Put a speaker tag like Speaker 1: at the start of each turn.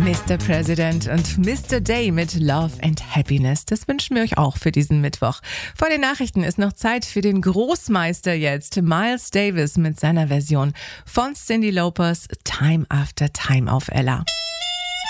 Speaker 1: Mr. President und Mr. Day mit Love and Happiness. Das wünschen wir euch auch für diesen Mittwoch. Vor den Nachrichten ist noch Zeit für den Großmeister jetzt. Miles Davis mit seiner Version von Cyndi Laupers Time After Time auf Ella.